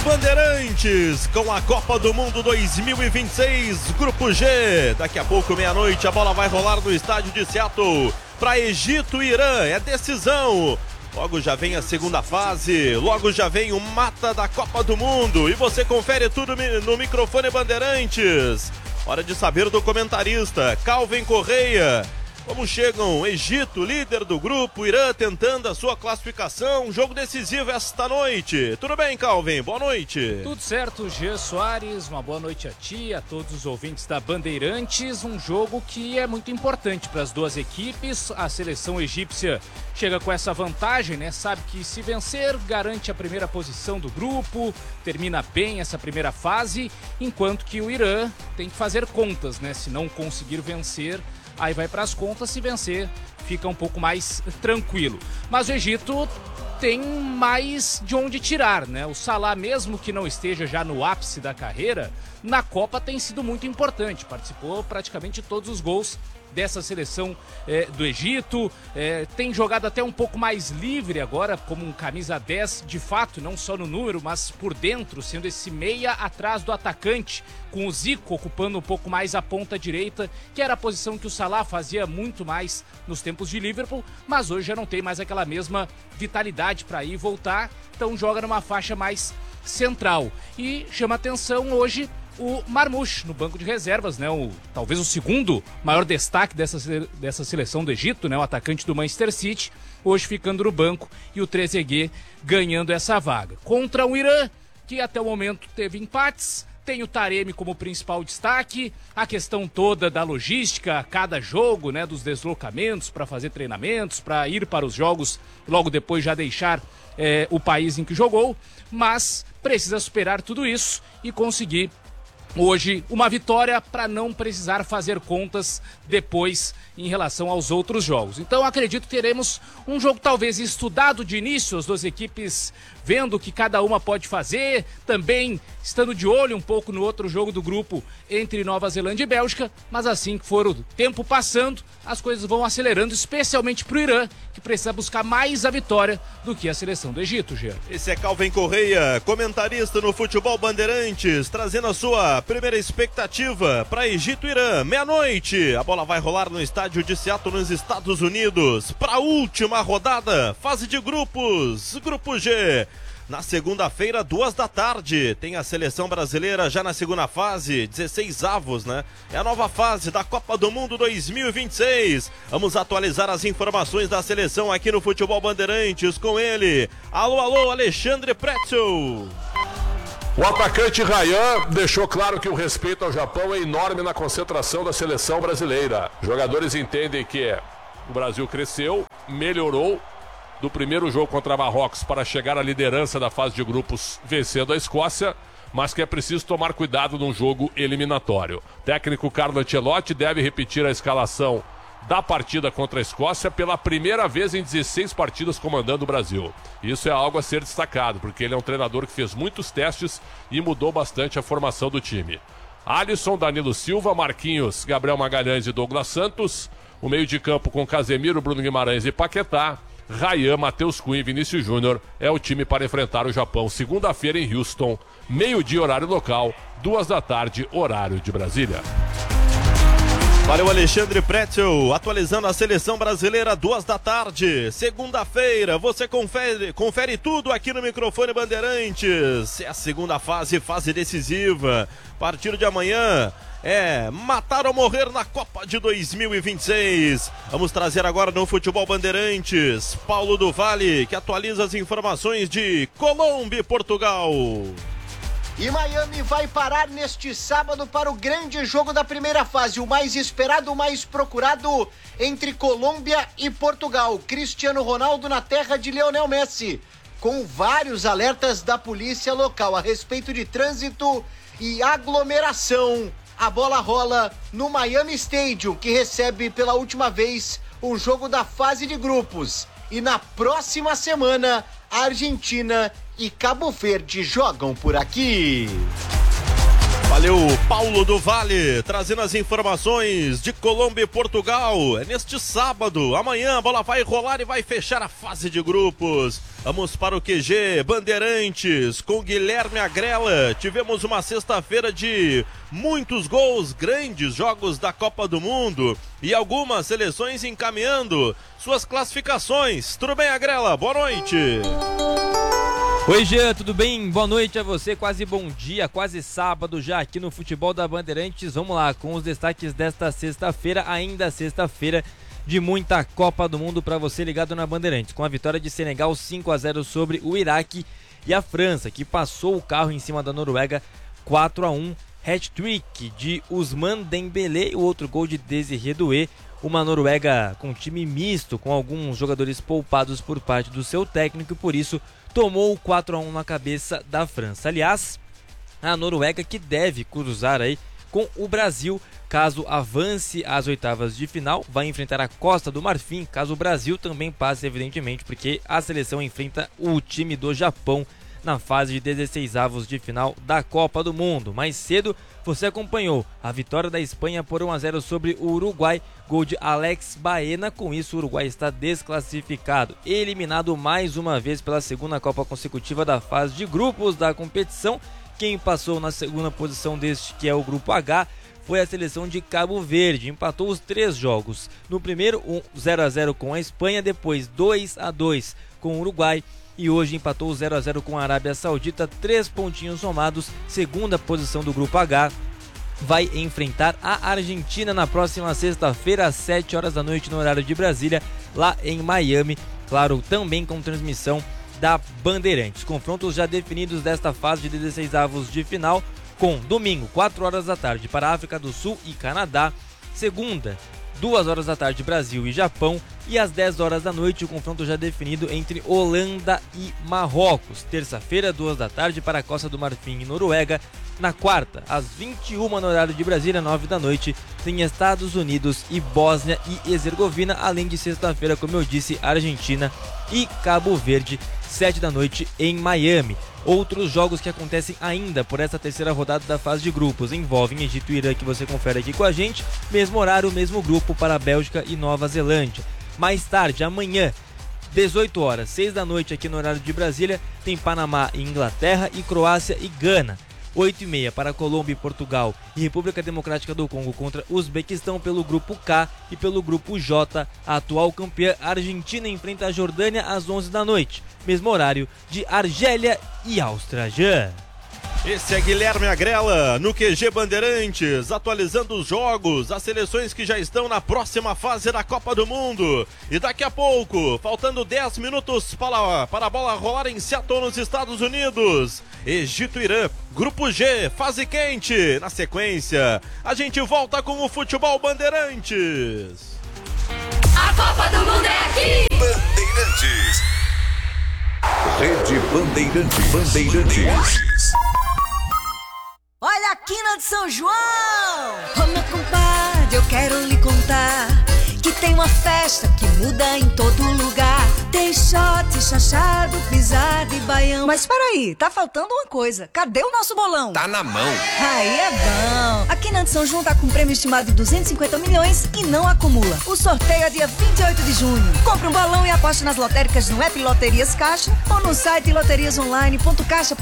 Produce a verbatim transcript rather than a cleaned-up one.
Bandeirantes, com a Copa do Mundo dois mil e vinte e seis, Grupo G. Daqui a pouco, meia-noite, a bola vai rolar no estádio de Seattle para Egito e Irã. É decisão. Logo já vem a segunda fase, logo já vem o mata da Copa do Mundo. E você confere tudo no microfone Bandeirantes. Hora de saber do comentarista, Calvin Correia. Como chegam Egito, líder do grupo, Irã tentando a sua classificação, jogo decisivo esta noite. Tudo bem, Calvin? Boa noite. Tudo certo, Jean Soares, uma boa noite a ti, a todos os ouvintes da Bandeirantes. Um jogo que é muito importante para as duas equipes. A seleção egípcia chega com essa vantagem, né? Sabe que se vencer, garante a primeira posição do grupo, termina bem essa primeira fase, enquanto que o Irã tem que fazer contas, né? Se não conseguir vencer, aí vai para as contas, se vencer, fica um pouco mais tranquilo. Mas o Egito tem mais de onde tirar, né? O Salah, mesmo que não esteja já no ápice da carreira, na Copa tem sido muito importante. Participou praticamente de todos os gols dessa seleção é, do Egito, é, tem jogado até um pouco mais livre agora, como um camisa dez, de fato, não só no número, mas por dentro, sendo esse meia atrás do atacante, com o Zico ocupando um pouco mais a ponta direita, que era a posição que o Salah fazia muito mais nos tempos de Liverpool, mas hoje já não tem mais aquela mesma vitalidade para ir e voltar, então joga numa faixa mais central. E chama atenção hoje o Marmoush no banco de reservas, né? O, talvez o segundo maior destaque dessa, dessa seleção do Egito, né? O atacante do Manchester City, hoje ficando no banco, e o Trezeguet ganhando essa vaga. Contra o Irã, que até o momento teve empates, tem o Taremi como principal destaque, a questão toda da logística, cada jogo, né? Dos deslocamentos para fazer treinamentos, para ir para os jogos, logo depois já deixar é, o país em que jogou, mas precisa superar tudo isso e conseguir hoje uma vitória para não precisar fazer contas depois em relação aos outros jogos. Então acredito que teremos um jogo talvez estudado de início, as duas equipes vendo o que cada uma pode fazer, também estando de olho um pouco no outro jogo do grupo entre Nova Zelândia e Bélgica, mas assim que for o tempo passando, as coisas vão acelerando, especialmente para o Irã, que precisa buscar mais a vitória do que a seleção do Egito, Gê. Esse é Calvin Correia, comentarista no Futebol Bandeirantes, trazendo a sua primeira expectativa para Egito e Irã. Meia-noite, a bola vai rolar no estádio de Seattle, nos Estados Unidos, para a última rodada, fase de grupos, Grupo G. Na segunda-feira, duas da tarde, tem a seleção brasileira já na segunda fase, dezesseis avos, né? É a nova fase da Copa do Mundo dois mil e vinte e seis. Vamos atualizar as informações da seleção aqui no Futebol Bandeirantes com ele. Alô, alô, Alexandre Pretzel. O atacante Ryan deixou claro que o respeito ao Japão é enorme na concentração da seleção brasileira. Jogadores entendem que o Brasil cresceu, melhorou do primeiro jogo contra Marrocos para chegar à liderança da fase de grupos vencendo a Escócia, mas que é preciso tomar cuidado num jogo eliminatório. O técnico Carlo Ancelotti deve repetir a escalação da partida contra a Escócia pela primeira vez em dezesseis partidas comandando o Brasil. Isso é algo a ser destacado, porque ele é um treinador que fez muitos testes e mudou bastante a formação do time. Alisson, Danilo Silva, Marquinhos, Gabriel Magalhães e Douglas Santos. O meio de campo com Casemiro, Bruno Guimarães e Paquetá. Ryan, Matheus Cunha e Vinícius Júnior é o time para enfrentar o Japão segunda-feira em Houston, meio-dia horário local, duas da tarde horário de Brasília. Valeu, Alexandre Pretzel, atualizando a seleção brasileira, duas da tarde, segunda-feira, você confere, confere tudo aqui no microfone Bandeirantes. É a segunda fase, fase decisiva, a partir de amanhã é matar ou morrer na Copa de dois mil e vinte e seis. Vamos trazer agora no Futebol Bandeirantes, Paulo do Vale, que atualiza as informações de Colômbia e Portugal. E Miami vai parar neste sábado para o grande jogo da primeira fase, o mais esperado, o mais procurado entre Colômbia e Portugal. Cristiano Ronaldo na terra de Lionel Messi, com vários alertas da polícia local a respeito de trânsito e aglomeração. A bola rola no Miami Stadium, que recebe pela última vez o jogo da fase de grupos. E na próxima semana, a Argentina e Cabo Verde jogam por aqui. Valeu, Paulo do Vale, trazendo as informações de Colômbia e Portugal. É neste sábado, amanhã a bola vai rolar e vai fechar a fase de grupos. Vamos para o Q G Bandeirantes com Guilherme Agrela. Tivemos uma sexta-feira de muitos gols, grandes jogos da Copa do Mundo e algumas seleções encaminhando suas classificações. Tudo bem, Agrela? Boa noite. Oi, Jean, tudo bem? Boa noite a você, quase bom dia, quase sábado já aqui no Futebol da Bandeirantes. Vamos lá com os destaques desta sexta-feira, ainda sexta-feira de muita Copa do Mundo para você ligado na Bandeirantes, com a vitória de Senegal cinco a zero sobre o Iraque e a França, que passou o carro em cima da Noruega quatro a um, hat-trick de Ousmane Dembélé e o outro gol de Désiré Doué. Uma Noruega com time misto, com alguns jogadores poupados por parte do seu técnico e por isso tomou o quatro a um na cabeça da França. Aliás, a Noruega que deve cruzar aí com o Brasil, caso avance às oitavas de final, vai enfrentar a Costa do Marfim, caso o Brasil também passe, evidentemente, porque a seleção enfrenta o time do Japão na fase de dezesseisavos de final da Copa do Mundo. Mais cedo, você acompanhou a vitória da Espanha por um a zero sobre o Uruguai, gol de Alex Baena. Com isso, o Uruguai está desclassificado, eliminado mais uma vez pela segunda Copa consecutiva da fase de grupos da competição. Quem passou na segunda posição deste, que é o Grupo H, foi a seleção de Cabo Verde. Empatou os três jogos. No primeiro, um zero a zero com a Espanha, depois dois a dois com o Uruguai. E hoje empatou zero a zero com a Arábia Saudita, três pontinhos somados, segunda posição do Grupo H. Vai enfrentar a Argentina na próxima sexta-feira, às sete horas da noite, no horário de Brasília, lá em Miami. Claro, também com transmissão da Bandeirantes. Confrontos já definidos desta fase de dezesseisavos de final, com domingo, quatro horas da tarde, para a África do Sul e Canadá. Segunda, duas horas da tarde, Brasil e Japão. E às dez horas da noite, o confronto já definido entre Holanda e Marrocos. Terça-feira, duas da tarde, para a Costa do Marfim e Noruega. Na quarta, às vinte e uma no horário de Brasília, nove da noite, tem Estados Unidos e Bósnia e Herzegovina. Além de sexta-feira, como eu disse, Argentina e Cabo Verde, sete da noite em Miami. Outros jogos que acontecem ainda por essa terceira rodada da fase de grupos envolvem Egito e Irã, que você confere aqui com a gente. Mesmo horário, mesmo grupo para a Bélgica e Nova Zelândia. Mais tarde, amanhã, dezoito horas, seis da noite aqui no horário de Brasília, tem Panamá e Inglaterra e Croácia e Gana. oito e meia para Colômbia e Portugal e República Democrática do Congo contra Uzbequistão pelo grupo K. E pelo grupo J, a atual campeã Argentina enfrenta a Jordânia às onze da noite, mesmo horário de Argélia e Áustria. Esse é Guilherme Agrela no Q G Bandeirantes, atualizando os jogos, as seleções que já estão na próxima fase da Copa do Mundo. E daqui a pouco, faltando dez minutos para, para a bola rolar em Seattle, nos Estados Unidos, Egito e Irã, Grupo G, fase quente. Na sequência, a gente volta com o Futebol Bandeirantes. A Copa do Mundo é aqui! Bandeirantes. Rede Bandeirantes. Bandeirantes. Olha a quina de São João! Ô meu compadre, eu quero lhe contar que tem uma festa que muda em todo lugar. Tem shot, chachado, pisada e baião. Mas peraí, tá faltando uma coisa. Cadê o nosso bolão? Tá na mão. Aí é bom. A Quina de São João tá com um prêmio estimado de duzentos e cinquenta milhões e não acumula. O sorteio é dia vinte e oito de junho. Compre um bolão e aposte nas lotéricas no app Loterias Caixa ou no site loterias online ponto caixa